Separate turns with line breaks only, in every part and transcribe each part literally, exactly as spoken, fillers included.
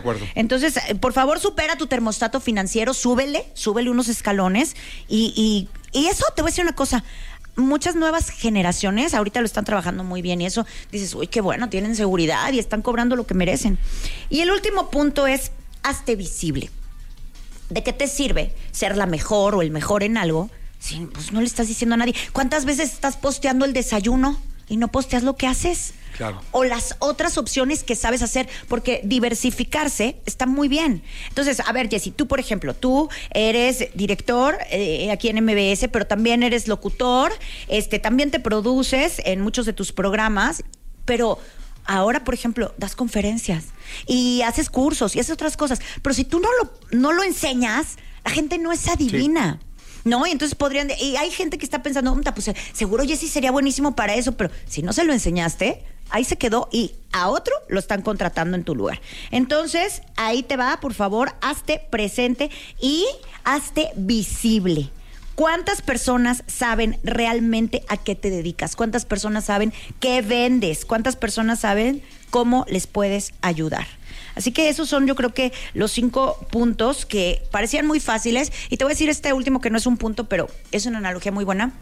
De acuerdo.
Entonces, por favor, supera tu termostato financiero, súbele, súbele unos escalones y, y, y eso, te voy a decir una cosa, muchas nuevas generaciones ahorita lo están trabajando muy bien y eso, dices, uy, qué bueno, tienen seguridad y están cobrando lo que merecen. Y el último punto es, hazte visible. ¿De qué te sirve ser la mejor o el mejor en algo? Sí, pues no le estás diciendo a nadie. ¿Cuántas veces estás posteando el desayuno y no posteas lo que haces?
Claro.
O las otras opciones que sabes hacer, porque diversificarse está muy bien. Entonces, a ver, Jessy, tú, por ejemplo, tú eres director eh, aquí en M B S, pero también eres locutor, este, también te produces en muchos de tus programas, pero ahora, por ejemplo, das conferencias y haces cursos y haces otras cosas. Pero si tú no lo, no lo enseñas, la gente no es adivina. Sí. ¿No? Y entonces podrían... Y hay gente que está pensando, pues seguro Jessy sería buenísimo para eso, pero si no se lo enseñaste, ahí se quedó y a otro lo están contratando en tu lugar. Entonces, ahí te va, por favor, hazte presente y hazte visible. ¿Cuántas personas saben realmente a qué te dedicas? ¿Cuántas personas saben qué vendes? ¿Cuántas personas saben cómo les puedes ayudar? Así que esos son, yo creo que los cinco puntos que parecían muy fáciles. Y te voy a decir este último que no es un punto, pero es una analogía muy buena.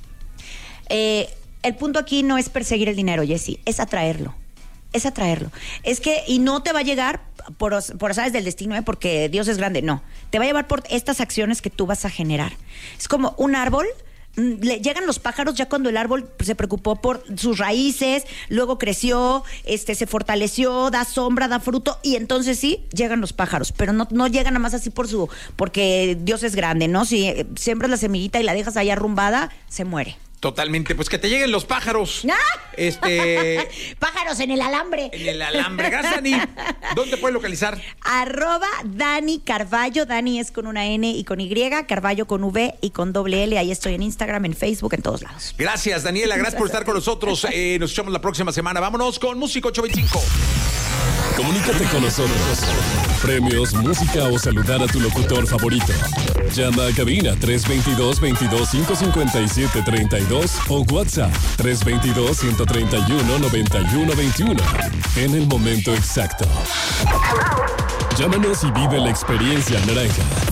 Eh, el punto aquí no es perseguir el dinero, Jessy, es atraerlo. Es atraerlo. Es que, y no te va a llegar por, por azares del destino, ¿eh? Porque Dios es grande, no. Te va a llevar por estas acciones que tú vas a generar. Es como un árbol. Le llegan los pájaros ya cuando el árbol se preocupó por sus raíces, luego creció, este, se fortaleció, da sombra, da fruto, y entonces sí, llegan los pájaros, pero no, no llegan nada más así por su, porque Dios es grande, ¿no? Si eh, siembras la semillita y la dejas ahí arrumbada, se muere.
Totalmente, pues que te lleguen los pájaros.
¡Ah!
Este.
Pájaros en el alambre.
En el alambre. Gracias, Dani. ¿Dónde puedes localizar?
Arroba Dani Carballo. Dani es con una N y con Y, Carballo con V y con doble L. Ahí estoy en Instagram, en Facebook, en todos lados.
Gracias, Daniela. Gracias por estar con nosotros. Eh, nos echamos la próxima semana. Vámonos con Músico ocho veinticinco.
Comunícate con nosotros. Premios, música o saludar a tu locutor favorito. Llama a cabina tres dos dos, veintidós, cinco cincuenta y siete, treinta y dos o WhatsApp tres dos dos, ciento treinta y uno, noventa y uno veintiuno. En el momento exacto. Llámanos y vive la experiencia naranja.